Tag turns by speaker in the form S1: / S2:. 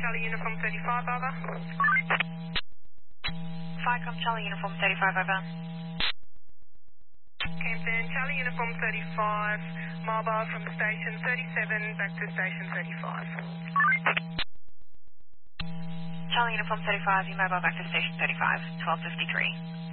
S1: Charlie Uniform 35, over.
S2: FICOM Charlie Uniform 35, over.
S1: Campton, Charlie Uniform 35, mobile from station 37 back to station 35.
S2: Charlie Uniform 35, you mobile back to station 35, 1253.